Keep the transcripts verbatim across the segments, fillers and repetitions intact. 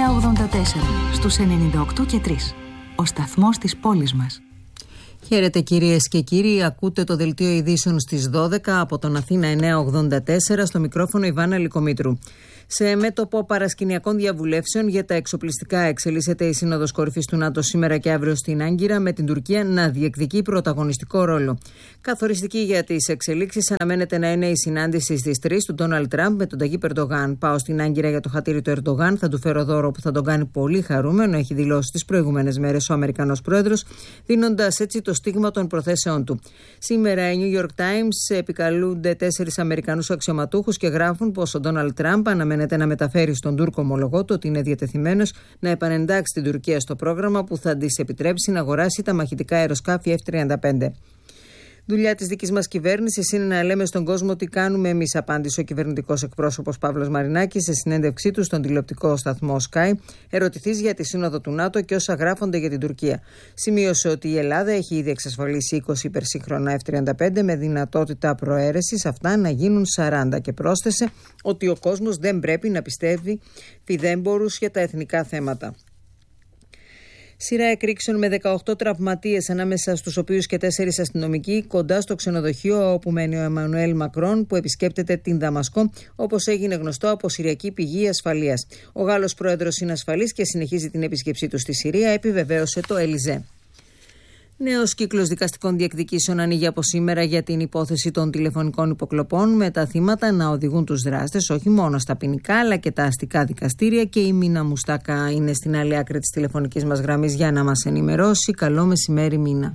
εννιακόσια ογδόντα τέσσερα στους ενενήντα οκτώ και τρία. Ο σταθμός της πόλης μας. Χαίρετε κυρίες και κύριοι, ακούτε το δελτίο ειδήσεων στις δώδεκα από τον Αθήνα εννιακόσια ογδόντα τέσσερα, στο μικρόφωνο Ιβάνα Λικομήτρου. Σε μέτωπο παρασκηνιακών διαβουλεύσεων για τα εξοπλιστικά εξελίσσεται η Σύνοδος Κορυφής του ΝΑΤΟ σήμερα και αύριο στην Άγκυρα, με την Τουρκία να διεκδικεί πρωταγωνιστικό ρόλο. Καθοριστική για τις εξελίξεις αναμένεται να είναι η συνάντηση στις τρεις του Ντόναλντ Τραμπ με τον Ταγίπ Ερντογάν. Πάω στην Άγκυρα για το χατήρι του Ερντογάν, θα του φέρω δώρο που θα τον κάνει πολύ χαρούμενο, έχει δηλώσει τις προηγούμενες μέρες ο Αμερικανός πρόεδρος, δίνοντας έτσι το στίγμα των προθέσεών του. Σήμερα οι New York Times επικαλούνται τέσσερις Αμερικανούς αξιωματούχους και γράφουν πως ο Ντόναλντ Τραμπ αναμένεται να μεταφέρει στον Τούρκο ομολογό του ότι είναι διατεθειμένος να επανεντάξει την Τουρκία στο πρόγραμμα που θα της επιτρέψει να αγοράσει τα μαχητικά αεροσκάφη εφ τριάντα πέντε. Δουλειά της δικής μας κυβέρνησης είναι να λέμε στον κόσμο τι κάνουμε εμείς, απάντησε ο κυβερνητικός εκπρόσωπος Παύλος Μαρινάκης σε συνέντευξή του στον τηλεοπτικό σταθμό Sky, ερωτηθείς για τη Σύνοδο του ΝΑΤΟ και όσα γράφονται για την Τουρκία. Σημείωσε ότι η Ελλάδα έχει ήδη εξασφαλίσει είκοσι υπερσύγχρονα εφ τριάντα πέντε με δυνατότητα προαίρεσης αυτά να γίνουν σαράντα και πρόσθεσε ότι ο κόσμος δεν πρέπει να πιστεύει φιδέμπορους για τα εθνικά θέματα. Σειρά εκρήξεων με δεκαοκτώ τραυματίες, ανάμεσα στους οποίους και τέσσερις αστυνομικοί, κοντά στο ξενοδοχείο όπου μένει ο Εμμανουέλ Μακρόν, που επισκέπτεται την Δαμασκό, όπως έγινε γνωστό από συριακή πηγή ασφαλείας. Ο Γάλλος πρόεδρος είναι ασφαλής και συνεχίζει την επίσκεψή του στη Συρία, επιβεβαίωσε το Ελιζέ. Νέος κύκλος δικαστικών διεκδικήσεων ανοίγει από σήμερα για την υπόθεση των τηλεφωνικών υποκλοπών, με τα θύματα να οδηγούν τους δράστες όχι μόνο στα ποινικά αλλά και τα αστικά δικαστήρια. Και η Μίνα Μουστάκα είναι στην άλλη άκρη της τηλεφωνικής μας γραμμής για να μας ενημερώσει. Καλό μεσημέρι, Μίνα.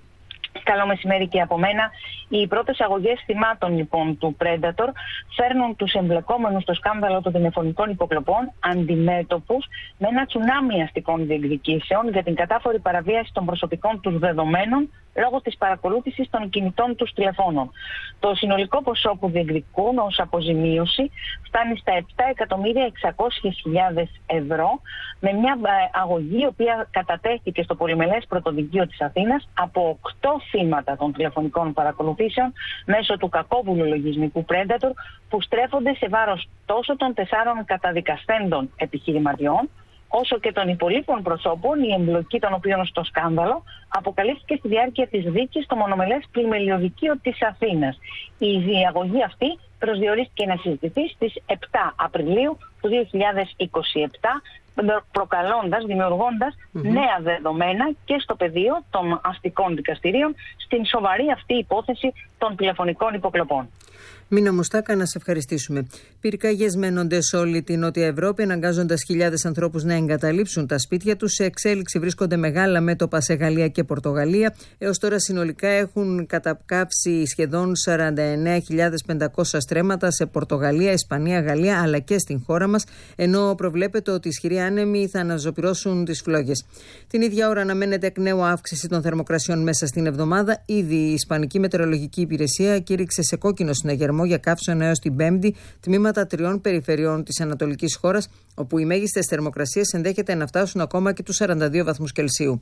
Καλό μεσημέρι και από μένα. Οι πρώτες αγωγές θυμάτων λοιπόν του Predator φέρνουν τους εμπλεκόμενους στο σκάνδαλο των τηλεφωνικών υποκλοπών αντιμέτωπους με ένα τσουνάμι αστικών διεκδικήσεων για την κατάφορη παραβίαση των προσωπικών τους δεδομένων λόγω της παρακολούθησης των κινητών τους τηλεφώνων. Το συνολικό ποσό που διεκδικούν ως αποζημίωση φτάνει στα επτά εκατομμύρια εξακόσιες χιλιάδες ευρώ, με μια αγωγή η οποία κατατέθηκε στο Πολυμελές Πρωτοδικείο της Αθήνας από οκτώ θύματα των τηλεφωνικών παρακολουθήσεων μέσω του κακόβουλου λογισμικού Predator, που στρέφονται σε βάρος τόσο των τεσσάρων καταδικαστέντων επιχειρηματιών όσο και των υπολείπων προσώπων, η εμπλοκή των οποίων στο σκάνδαλο αποκαλύφθηκε στη διάρκεια της δίκης στο μονομελές πλημελιωδικείο της Αθήνας. Η διαγωγή αυτή προσδιορίστηκε να συζητηθεί στις επτά Απριλίου του δύο χιλιάδες είκοσι επτά, προκαλώντας, δημιουργώντας mm-hmm. νέα δεδομένα και στο πεδίο των αστικών δικαστηρίων στην σοβαρή αυτή υπόθεση των τηλεφωνικών υποκλοπών. Μίνα Μουστάκα, να σε ευχαριστήσουμε. Πυρκαγιές μένονται σε όλη την Νότια Ευρώπη, αναγκάζοντας χιλιάδες ανθρώπους να εγκαταλείψουν τα σπίτια τους. Σε εξέλιξη βρίσκονται μεγάλα μέτωπα σε Γαλλία και Πορτογαλία. Έως τώρα συνολικά έχουν κατακάψει σχεδόν σαράντα εννέα χιλιάδες πεντακόσια στρέμματα σε Πορτογαλία, Ισπανία, Γαλλία αλλά και στην χώρα μας, ενώ προβλέπεται ότι οι ισχυροί άνεμοι θα αναζωπυρώσουν τις φλόγες. Την ίδια ώρα αναμένεται εκ νέου αύξηση των θερμοκρασιών μέσα στην εβδομάδα. Ήδη η Ισπανική Μετεωρολογική Υπηρεσία κήρυξε σε κόκκινο συναγερμό για καύσωνα έως την Πέμπτη τμήματα τριών περιφερειών της ανατολικής χώρας, όπου οι μέγιστες θερμοκρασίες ενδέχεται να φτάσουν ακόμα και τους σαράντα δύο βαθμούς Κελσίου.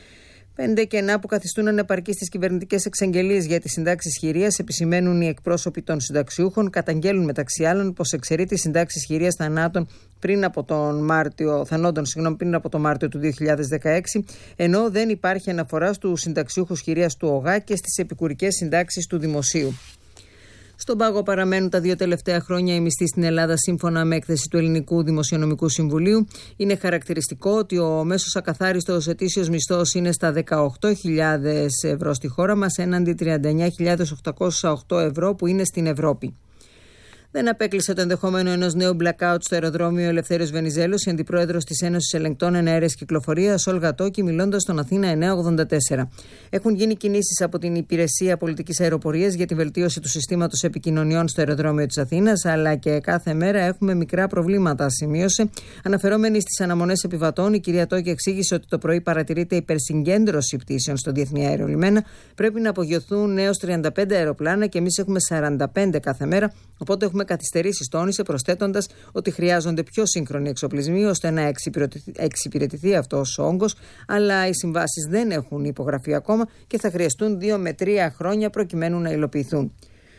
Πέντε κενά που καθιστούν ανεπαρκείς τις κυβερνητικές εξαγγελίες για τις συντάξεις χειρίας, επισημαίνουν οι εκπρόσωποι των συνταξιούχων. Καταγγέλουν μεταξύ άλλων πως εξαιρεί τις συντάξεις χειρίας θανάτων πριν από τον Μάρτιο, θανόντων συγγνώμη, πριν από τον Μάρτιο του δύο χιλιάδες δεκαέξι, ενώ δεν υπάρχει αναφορά στους συνταξιούχους χειρίας του ΟΓΑ και στις επικουρικές συντάξεις του Δημοσίου. Στον πάγο παραμένουν τα δύο τελευταία χρόνια οι μισθοί στην Ελλάδα, σύμφωνα με έκθεση του Ελληνικού Δημοσιονομικού Συμβουλίου. Είναι χαρακτηριστικό ότι ο μέσος ακαθάριστος ετήσιος μισθός είναι στα δεκαοκτώ χιλιάδες ευρώ στη χώρα μας, έναντι τριάντα εννέα χιλιάδες οκτακόσια οκτώ ευρώ που είναι στην Ευρώπη. Δεν απέκλεισε το ενδεχόμενο ενός νέου blackout στο αεροδρόμιο Ελευθέριος Βενιζέλος η αντιπρόεδρος της Ένωσης Ελεγκτών Εναέρειας Κυκλοφορίας, Όλγα Τόκη, μιλώντας στον Αθήνα εννιακόσια ογδόντα τέσσερα. Έχουν γίνει κινήσεις από την Υπηρεσία Πολιτικής Αεροπορίας για τη βελτίωση του συστήματος επικοινωνιών στο αεροδρόμιο της Αθήνας, αλλά και κάθε μέρα έχουμε μικρά προβλήματα, σημείωσε. Αναφερόμενη στις αναμονές επιβατών, η κυρία Τόκη εξήγησε ότι το πρωί παρατηρείται υπερσυγκέντρωση πτήσεων στο διεθνή αερολιμένα. Πρέπει να απογειωθούν έως τριάντα πέντε αεροπλάνα και εμείς έχουμε σαράντα πέντε κάθε μέρα, οπότε έχουμε καθυστερήσεις, τόνισε, προσθέτοντας ότι χρειάζονται πιο σύγχρονοι εξοπλισμοί ώστε να εξυπηρετηθεί αυτός ο όγκος, αλλά οι συμβάσεις δεν έχουν υπογραφεί ακόμα και θα χρειαστούν δύο με τρία χρόνια προκειμένου να υλοποιηθούν.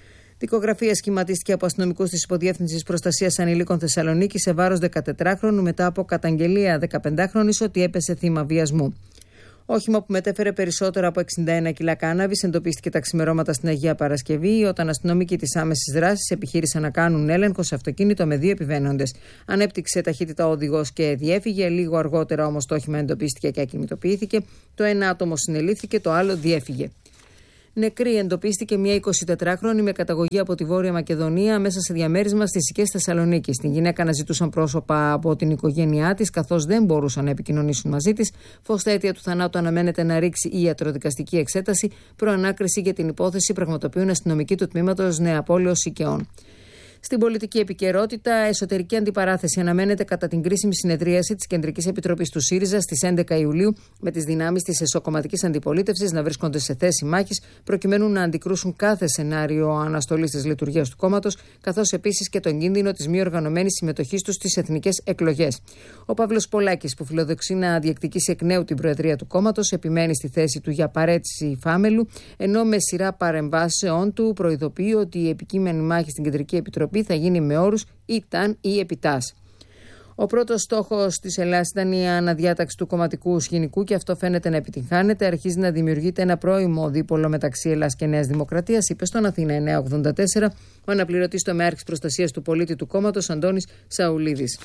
Δικογραφία σχηματίστηκε από αστυνομικούς της Υποδιεύθυνσης Προστασίας Ανηλίκων Θεσσαλονίκη σε βάρος δεκατετράχρονου μετά από καταγγελία δεκαπεντάχρονης ότι έπεσε θύμα βιασμού. Όχημα που μετέφερε περισσότερα από εξήντα ένα κιλά κάναβης εντοπίστηκε τα ξημερώματα στην Αγία Παρασκευή, όταν αστυνομικοί της άμεσης δράσης επιχείρησαν να κάνουν έλεγχο σε αυτοκίνητο με δύο επιβαίνοντες. Ανέπτυξε ταχύτητα ο οδηγός και διέφυγε. Λίγο αργότερα όμως το όχημα εντοπίστηκε και ακινητοποιήθηκε. Το ένα άτομο συνελήφθηκε, το άλλο διέφυγε. Νεκρή εντοπίστηκε μια εικοσιτετράχρονη με καταγωγή από τη Βόρεια Μακεδονία μέσα σε διαμέρισμα στις Οικές Θεσσαλονίκης. Την γυναίκα αναζητούσαν πρόσωπα από την οικογένειά της, καθώς δεν μπορούσαν να επικοινωνήσουν μαζί της. Φως στα αίτια του θανάτου αναμένεται να ρίξει η ιατροδικαστική εξέταση. Προανάκριση για την υπόθεση πραγματοποιούν αστυνομικοί του τμήματος Νεαπόλεως Σικαιών. Στην πολιτική επικαιρότητα, εσωτερική αντιπαράθεση αναμένεται κατά την κρίσιμη συνεδρίαση της Κεντρικής Επιτροπής του ΣΥΡΙΖΑ στις έντεκα Ιουλίου, με τις δυνάμεις της εσωκομματικής αντιπολίτευσης να βρίσκονται σε θέση μάχης, προκειμένου να αντικρούσουν κάθε σενάριο αναστολής της λειτουργίας του κόμματος, καθώς επίσης και τον κίνδυνο της μη οργανωμένης συμμετοχής τους στις εθνικές εκλογές. Ο Παύλος Πολάκης, που φιλοδοξεί να διεκδικήσει εκ νέου την προεδρία του κόμματος, επιμένει στη θέση του για παρέτηση Φάμελου, ενώ με σειρά παρεμβάσεών του προειδοποιεί ότι η επικείμενη μάχη στην Κεντρική Επιτροπή θα γίνει με όρους ήταν ή επιτάς. Ο πρώτος στόχος της Ελλάδας ήταν η αναδιάταξη του κομματικού σκηνικού και αυτό φαίνεται να επιτυγχάνεται. Αρχίζει να δημιουργείται ένα πρώιμο δίπολο μεταξύ Ελλάδας και Νέας Δημοκρατίας, είπε στον Αθήνα εννιακόσια ογδόντα τέσσερα ο αναπληρωτής τομέαρχης προστασίας του πολίτη του κόμματος Αντώνης Σαουλίδης.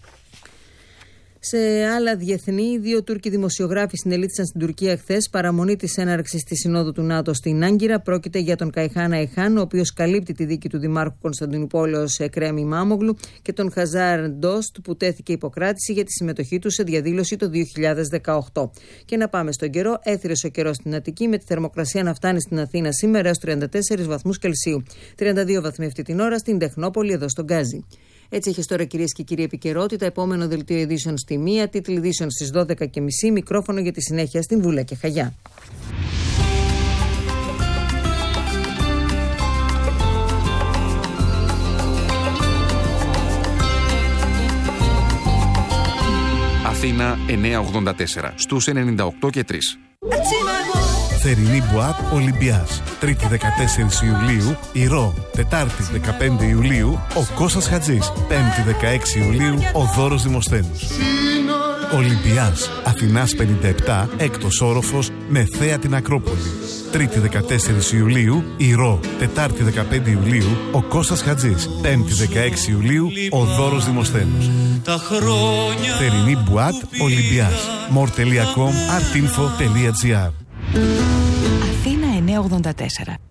Σε άλλα διεθνή, δύο Τούρκοι δημοσιογράφοι συνελήφθησαν στην Τουρκία χθες, παραμονή της έναρξης της Συνόδου του ΝΑΤΟ στην Άγκυρα. Πρόκειται για τον Καϊχάν Αϊχάν, ο οποίος καλύπτει τη δίκη του Δημάρχου Κωνσταντινουπόλεως Εκρέμ Ημάμογλου, και τον Χαζάρ Ντόστ, που τέθηκε υποκράτηση για τη συμμετοχή του σε διαδήλωση το δύο χιλιάδες δεκαοκτώ. Και να πάμε στον καιρό. Έθριος ο καιρός στην Αττική, με τη θερμοκρασία να φτάνει στην Αθήνα σήμερα έως τριάντα τέσσερις βαθμούς Κελσίου. τριάντα δύο βαθμοί αυτή την ώρα στην Τεχνόπολη, εδώ στον Γκάζι. Έτσι έχεις τώρα, κυρίες και κύριοι, επικαιρότητα. Επόμενο δελτίο ειδήσεων στη μία, τίτλοι ειδήσεων στις δώδεκα και μισή, μικρόφωνο για τη συνέχεια στην Βούλα και Χαγιά. Αθήνα εννιακόσια ογδόντα τέσσερα, στους ενενήντα οκτώ και τρία. Θερινή Μπουάτ Ολυμπιάς. Τρίτη δεκατέσσερις Ιουλίου, Ηρώ. Τετάρτη δεκαπέντε Ιουλίου, ο Κώστας Χατζής. Πέμπτη δεκαέξι Ιουλίου, ο Δώρος Δημοσθένους. Ολυμπιάς. Αθηνάς πενήντα επτά, έκτος όροφος, με θέα την Ακρόπολη. Τρίτη δεκατέσσερις Ιουλίου, Ηρώ. Τετάρτη δεκαπέντε Ιουλίου, ο Κώστας Χατζής. Πέμπτη δεκαέξι Ιουλίου, ο Δώρος Δημοσθένους. Θερινή Μπουάτ Ολυμπιάς. more τελεία com, artinfo τελεία gr. Αθήνα εννιακόσια ογδόντα τέσσερα.